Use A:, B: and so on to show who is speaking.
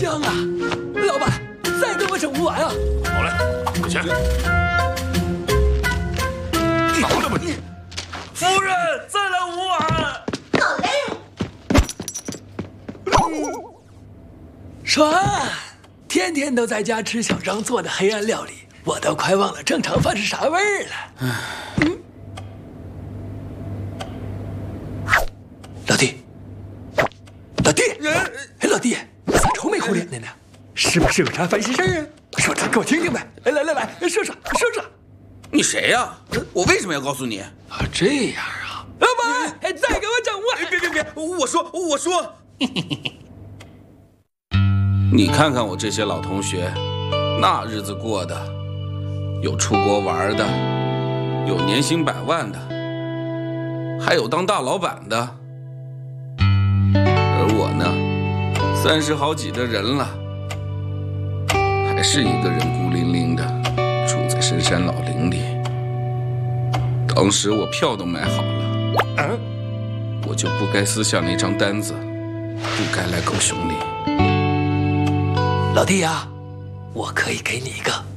A: 样啊！老板，再给我整5碗啊！
B: 好嘞，给钱。拿来吧你！
C: 夫人，再来5碗。
D: 好嘞。
A: 爽！天天都在家吃小张做的黑暗料理，我都快忘了正常饭是啥味儿了。老弟，老弟，哎，老弟，你咋愁眉苦脸的呢？是不是有啥烦心事儿啊？说出来给我听听呗！来，说说。
C: 你谁呀？我为什么要告诉你？
A: 啊，这样啊！老板，再给我整5碗！
C: 别！我说。你看看我这些老同学，那日子过的，有出国玩的，有年薪100万的，还有当大老板的。而我呢，30好几的人了，还是一个人孤零零的住在深山老林里。当时我票都买好了，我就不该撕下那张单子，不该来狗熊里。
A: 老弟呀，我可以给你一个